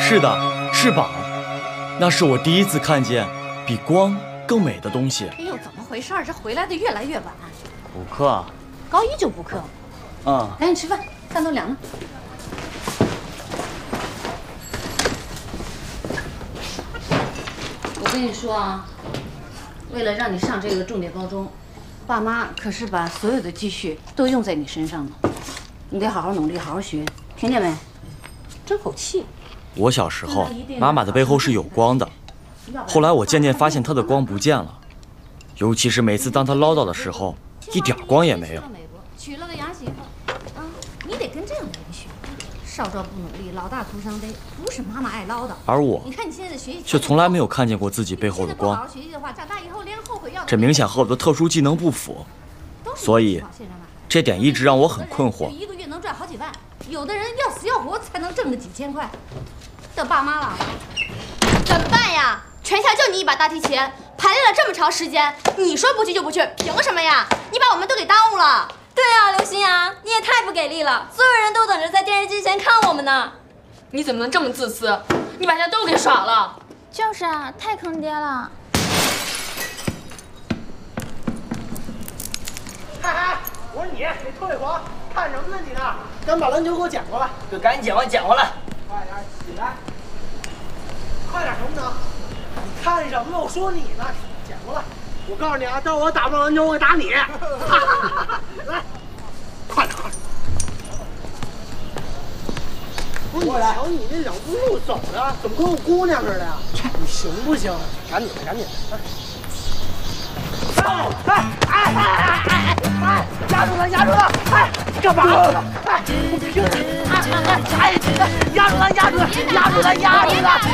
是的，翅膀。那是我第一次看见比光更美的东西。 哎呦，怎么回事？这回来的越来越晚。 补课。 高一就补课。赶紧吃饭，饭都凉了。我跟你说啊，为了让你上这个重点高中，爸妈可是把所有的积蓄都用在你身上了。你得好好努力，好好学，听见没？争口气。 我小时候，妈妈的背后是有光的，后来我渐渐发现她的光不见了，尤其是每次当她唠叨的时候，一点光也没有。 娶了个洋媳妇，你得跟这样的人学。少壮不努力，老大徒伤悲，不是妈妈爱唠叨。 而我， 你看你现在的学习却从来没有看见过自己背后的光。 好好学习的话，长大以后连后悔药。 这明显和我的特殊技能不符，所以这点一直让我很困惑。 一个月能赚好几万，有的人要死要活才能挣个几千块。等爸妈了， 怎么办呀？全校就你一把大提琴，排练了这么长时间，你说不去就不去，凭什么呀？你把我们都给耽误了。 对啊，刘星阳，你也太不给力了，所有人都等着在电视机前看我们呢。 你怎么能这么自私？你把人家都给耍了。 就是啊，太坑爹了。 哎，我说你退火，看什么呢你呢？赶紧把篮球给我捡过来。 就赶紧捡过来。 快点起来！快点什么呢？你看什么呢？我说你呢，捡过来！我告诉你啊，待会儿我打不上篮球，我会打你。来，快点！不是你瞧你这两步路走的，怎么跟我姑娘似的呀？你行不行？赶紧的，赶紧的！哎！压住他！压住他！哎，干嘛？哎，我听着！压住他！压住他！压住他！